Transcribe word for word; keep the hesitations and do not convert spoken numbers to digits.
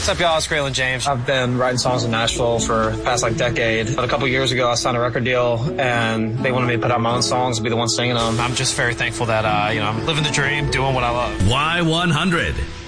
What's up, y'all? It's Graylin James. I've been writing songs in Nashville for the past, like, decade. But a couple years ago, I signed a record deal, and they wanted me to put out my own songs and be the one singing them. I'm just very thankful that, uh, you know, I'm living the dream, doing what I love. Y one hundred.